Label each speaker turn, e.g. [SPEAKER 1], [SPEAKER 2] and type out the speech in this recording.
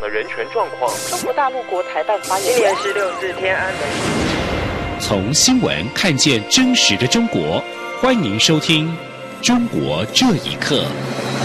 [SPEAKER 1] 的人权状况。
[SPEAKER 2] 中国大陆国台办发言人，
[SPEAKER 3] 今年16日天安门。
[SPEAKER 4] 从新闻看见真实的中国，欢迎收听《中国这一刻》。